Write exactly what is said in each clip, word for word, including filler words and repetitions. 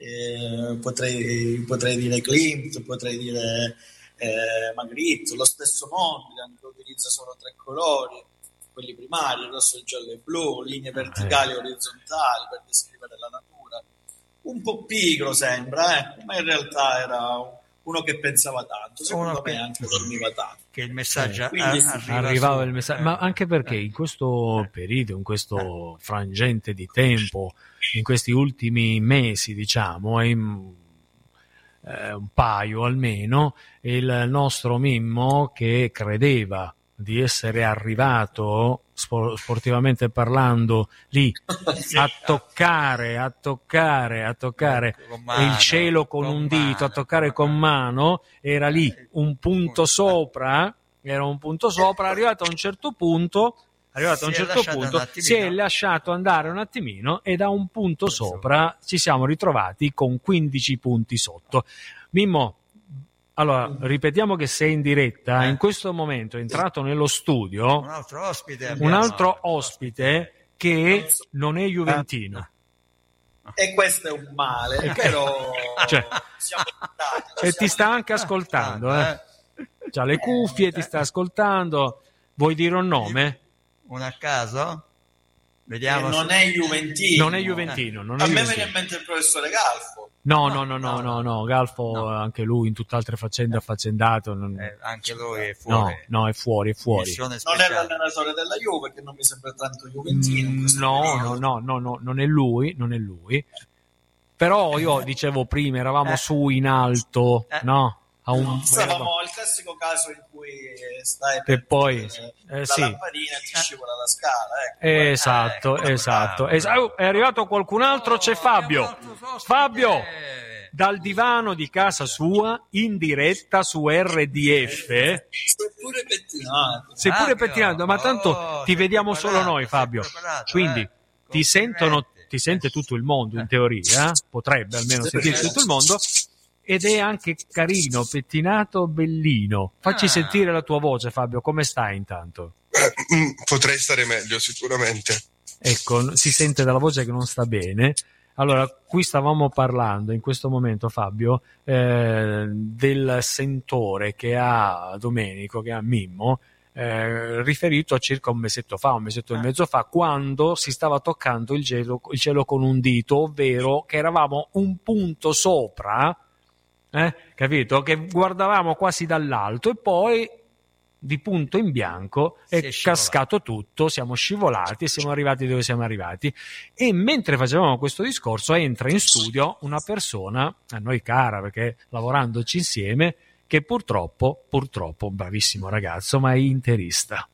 eh, potrei, potrei dire Klimt, potrei dire eh, Magritte, lo stesso Mondrian che utilizza solo tre colori, quelli primari, il rosso, il giallo e il blu, linee verticali e orizzontali per descrivere la natura. Un po' pigro sembra, eh? Ma in realtà era uno che pensava tanto, secondo uno me che, anche dormiva tanto. Che il messaggio eh, quindi, a, arriva arrivava su, il messaggio, eh. ma anche perché in questo periodo, in questo frangente di tempo, in questi ultimi mesi, diciamo, in, eh, un paio almeno, il nostro Mimmo, che credeva di essere arrivato sportivamente parlando lì a toccare, a toccare, a toccare mano, il cielo con, con un dito, mano, a toccare con mano, era lì un punto sopra, era un punto sopra, arrivato a un certo punto, arrivato a un certo punto, si è lasciato andare un attimino e da un punto sopra ci siamo ritrovati con quindici punti sotto. Mimmo, allora, ripetiamo che sei in diretta, eh. In questo momento è entrato nello studio un altro ospite, un altro ospite che non è juventino. E questo è un male, però cioè, siamo andati, e ti sta anche ascoltando, eh. C'ha le cuffie, ti sta ascoltando. Vuoi dire un nome? Un a caso? Vediamo. Non è juventino. Non è juventino. Non è a me juventino. viene in mente il professore Galfo. No, no, no, no, no, no, Galfo no. Anche lui in tutt'altre faccende affaccendato. Non... Eh, anche lui è fuori. No, no, è fuori, è fuori. Non è l'allenatore della Juve, che non mi sembra tanto juventino. Mm, no, no, no, no, no, non è lui, non è lui. Però io dicevo prima, eravamo eh. su in alto, eh. no? A un... Stavamo al classico caso in cui stai e poi eh, eh, la sì. lampadina e ti scivola la scala, ecco. Esatto, eh, esatto, esatto. È arrivato qualcun altro, c'è Fabio. Fabio dal divano di casa sua in diretta su R D F. Seppure pettinato. Seppure pettinato, ma tanto ti vediamo solo noi, Fabio. Quindi ti sentono, ti sente tutto il mondo in teoria, eh? Potrebbe almeno sentire tutto il mondo. Ed è anche carino, pettinato, bellino. Facci ah. sentire la tua voce, Fabio. Come stai intanto? Eh, potrei stare meglio, sicuramente. Ecco, si sente dalla voce che non sta bene. Allora, qui stavamo parlando in questo momento, Fabio, eh, del sentore che ha Domenico, che ha Mimmo, eh, riferito a circa un mesetto fa, un mesetto e mezzo fa, quando si stava toccando il cielo, il cielo con un dito, ovvero che eravamo un punto sopra. Eh, capito? Che guardavamo quasi dall'alto e poi di punto in bianco è, è cascato tutto, siamo scivolati e siamo arrivati dove siamo arrivati. E mentre facevamo questo discorso entra in studio una persona a noi cara, perché lavorandoci insieme, che purtroppo, purtroppo, bravissimo ragazzo, ma è interista.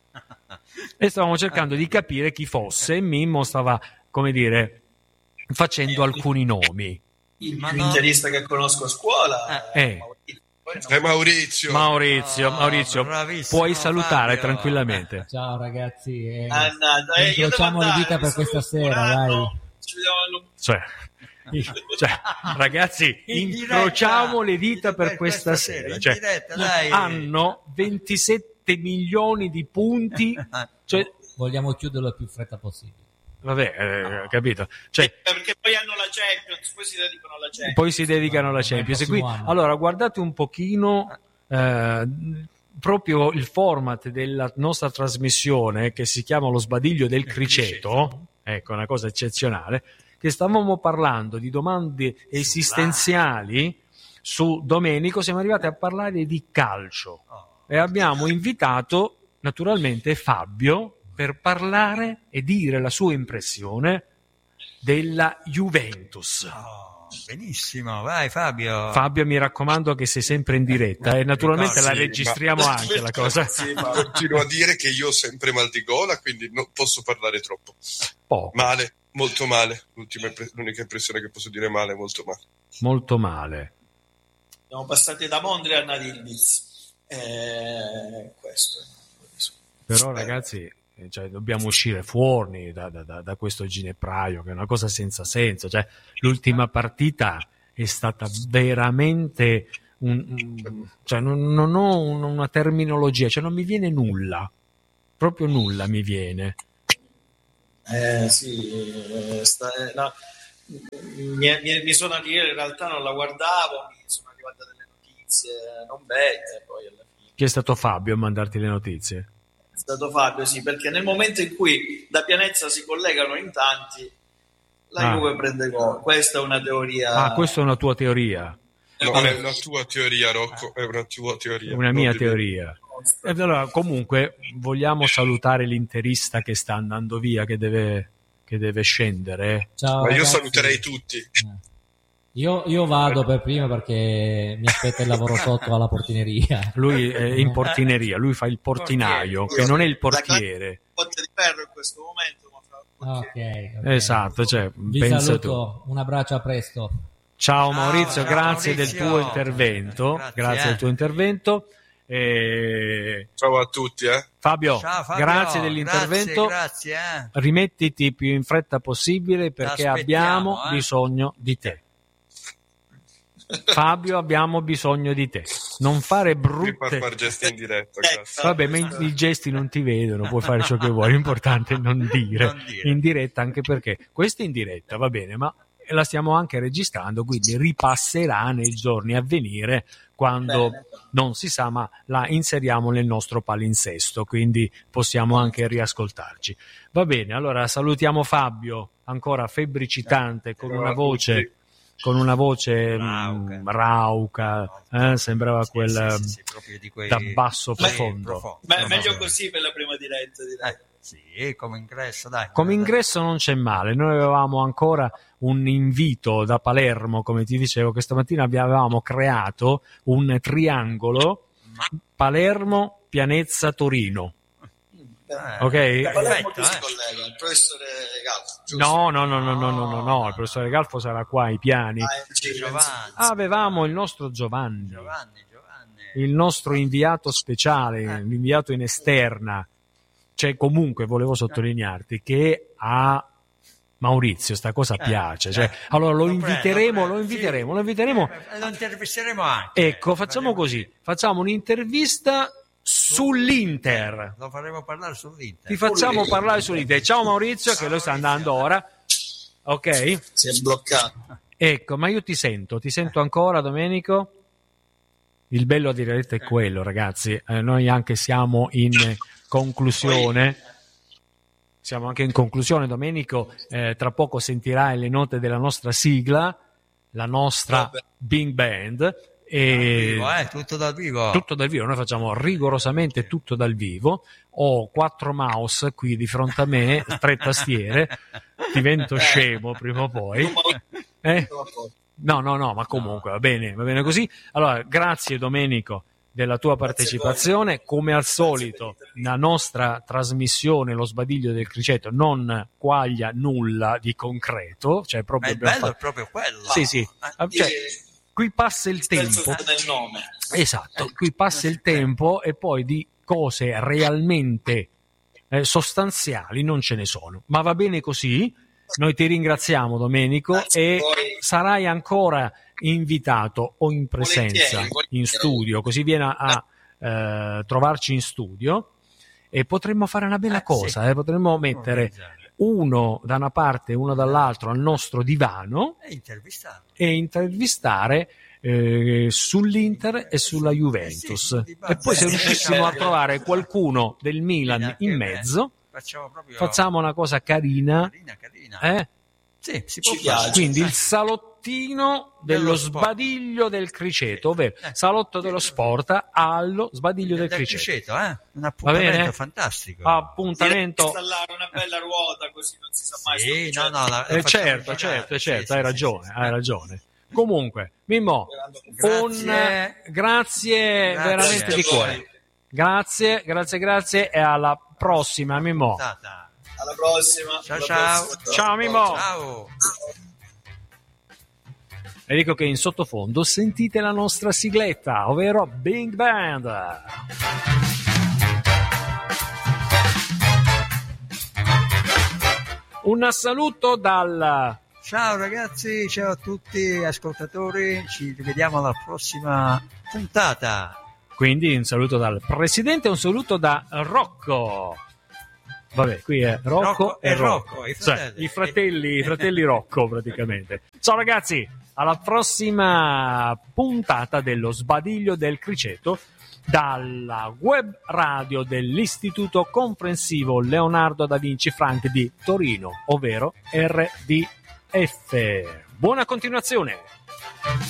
E stavamo cercando di capire chi fosse e Mimmo stava, come dire, facendo alcuni nomi. Il più interista che conosco a scuola eh. è Maurizio. Maurizio, Maurizio, oh, puoi salutare Fabio. Tranquillamente. Ciao ragazzi, eh, ah, no, eh, incrociamo le dita per questa sera, dai. Cioè, cioè, ragazzi, incrociamo le dita per, per questa, questa sera. sera. Cioè, diretta, dai. Hanno ventisette milioni di punti. Cioè, vogliamo chiuderlo il più fretta possibile. Vabbè, eh, capito. Cioè, perché poi hanno la Champions, poi si dedicano alla Champions. Poi si dedicano alla Champions. Qui, allora, guardate un pochino eh, proprio il format della nostra trasmissione, che si chiama Lo sbadiglio del criceto. Ecco, una cosa eccezionale. Che stavamo parlando di domande esistenziali su Domenico, siamo arrivati a parlare di calcio e abbiamo invitato naturalmente Fabio per parlare e dire la sua impressione della Juventus. Oh, benissimo, vai Fabio. Fabio, mi raccomando che sei sempre in diretta e naturalmente no, la sì, registriamo ma... anche la cosa. Sì, ma continuo a dire che io ho sempre mal di gola, quindi non posso parlare troppo. Poco. Male, molto male. L'ultima, l'unica impressione che posso dire male, molto male. Molto male. Siamo passati da Mondrian ad Ildiz. Eh, questo. Però ragazzi... Cioè, dobbiamo uscire fuori da, da, da questo ginepraio, che è una cosa senza senso. Cioè, l'ultima partita è stata veramente un, un, cioè, non, non ho una terminologia, cioè non mi viene nulla, proprio nulla mi viene. Eh sì, sta, no. mi, mi, mi sono arrivato, in realtà non la guardavo, mi sono arrivate delle notizie non belle, poi alla fine. Chi è stato Fabio a mandarti le notizie? È stato Fabio, sì, perché nel momento in cui da Pianezza si collegano in tanti, la Ah. Juve prende gol. Questa è una teoria. Ah, questa è una tua teoria. No, Vabbè. è una tua teoria, Rocco, è una tua teoria. Una mia Non di- teoria. E allora, comunque, vogliamo salutare l'interista che sta andando via, che deve, che deve scendere. Ciao, Ma io ragazzi. saluterei tutti. Io, io vado per prima perché mi aspetta il lavoro sotto alla portineria. Lui è in portineria, lui fa il portinaio, Portiere. che non è il portiere. Botte di ferro in questo momento, ma fra un po' Ok, ok. Esatto, cioè, Vi pensa tu. saluto, un abbraccio, a presto. Ciao Ciao, Maurizio, ciao, grazie Maurizio. del tuo intervento. Grazie, Grazie, eh. del tuo intervento. E... Ciao a tutti, eh. Fabio, Ciao, Fabio, grazie dell'intervento. Grazie, grazie, eh. Rimettiti più in fretta possibile perché T'aspettiamo, abbiamo eh. bisogno di te. Fabio, abbiamo bisogno di te. Non fare Mi fa brutte. fare gesti in diretta, Eh, grazie. Vabbè, ma i, i gesti non ti vedono, puoi fare ciò che vuoi. L'importante è non dire, Non dire. in diretta, anche perché questa è in diretta, va bene, ma la stiamo anche registrando, quindi ripasserà nei giorni a venire quando Bene. non si sa, ma la inseriamo nel nostro palinsesto, quindi possiamo anche riascoltarci. Va bene, allora salutiamo Fabio, ancora febbricitante, con Ciao una a voce tutti. con una voce Rauca. mm, rauca, eh, sembrava Sì, quel sì, sì, sì, proprio di quei- da basso Sì, profondo. profondo. Beh, No, meglio no, così per la prima diretta, direi. Eh, sì, come ingresso, dai. Come ingresso non c'è male, noi avevamo ancora un invito da Palermo, come ti dicevo, questa mattina avevamo creato un triangolo Palermo, Pianezza, Torino. Eh, Ok? Da Palermo perfetto, chi si eh. collega? Il professore Gallo, giusto? No, no, no, no, no, no, no, no, il professore Galfo sarà qua ai piani. Ah, in giro, Giovanni. Avevamo il nostro Giovanni, Giovanni, Giovanni. il nostro inviato speciale, Eh. l'inviato in esterna. Cioè, comunque, volevo sottolinearti che a Maurizio sta cosa Eh, piace. eh. Cioè, allora lo Lo prendo, inviteremo, lo lo prendo, inviteremo, sì. lo inviteremo. Eh, lo intervisteremo anche. Ecco, facciamo così, facciamo un'intervista sull'Inter. Lo faremo parlare sull'Inter. Ti facciamo parlare sull'Inter. Ciao Maurizio, che lo sta andando ora. Ok? Si è bloccato. Ecco, ma io ti sento, ti sento ancora, Domenico? Il bello a diretta è quello, ragazzi. Eh, noi anche siamo in conclusione. Siamo anche in conclusione, Domenico. Eh, tra poco sentirai le note della nostra sigla, la nostra Vabbè. Big Band. Dal E vivo, eh, tutto dal vivo. tutto dal vivo, noi facciamo rigorosamente tutto dal vivo. Ho quattro mouse qui di fronte a me, tre tastiere, divento scemo prima o poi. Eh? No, no, no, ma comunque va bene, va bene così. Allora, grazie Domenico della tua partecipazione. Come al solito, la nostra trasmissione, lo sbadiglio del criceto, non quaglia nulla di concreto, cioè Ma proprio il abbiamo bello è fatto- proprio quello. Sì, sì. Eh, Cioè, qui passa il tempo. del nome. Esatto, qui passa il tempo e poi di cose realmente eh, sostanziali non ce ne sono. Ma va bene così. Noi ti ringraziamo, Domenico, Grazie e a voi. sarai ancora invitato o in presenza Volentieri, volentieri. in studio, così vieni a eh, trovarci in studio e potremmo fare una bella Eh, cosa, sì. eh, potremmo mettere Organizzare. uno da una parte e uno dall'altro al nostro divano E intervistato. e intervistare eh, sull'Inter e sulla Juventus. Eh sì, di base. E poi se Eh, riuscissimo a certo. trovare qualcuno del Milan Anche in me. mezzo, Facciamo proprio facciamo una cosa carina, carina, carina. eh? Sì, si può Ci fare. piace. Quindi il salottino dello Dello sport. sbadiglio del criceto, ovvero Eh. salotto dello sport allo sbadiglio del Del criceto. criceto, eh? Un bene? appuntamento fantastico. Appuntamento. Installare una bella ruota così non si sa mai. Sì, se- no, no, la- Eh, la facciamo certo, girare. certo, Sì, certo, sì, hai sì, ragione, sì, sì. hai ragione. Comunque, Mimmo, Grazie. un grazie, Grazie. veramente di cuore. Grazie, grazie, grazie e alla prossima, Mimmo. Puntata. Alla prossima. Ciao, alla ciao. prossima. Ciao, Mimmo. Ciao. E dico che in sottofondo sentite la nostra sigletta, ovvero Big Band. Un saluto dal Ciao ragazzi, ciao a tutti ascoltatori, ci rivediamo alla prossima puntata. quindi un saluto dal presidente e un saluto da Rocco. Vabbè, qui è Rocco, Rocco e e Rocco, Rocco, i cioè fratelli. i fratelli, i fratelli Rocco praticamente. Ciao ragazzi, alla prossima puntata dello Sbadiglio del Criceto dalla web radio dell'Istituto Comprensivo Leonardo da Vinci Frank di Torino, ovvero R D F. Buona continuazione!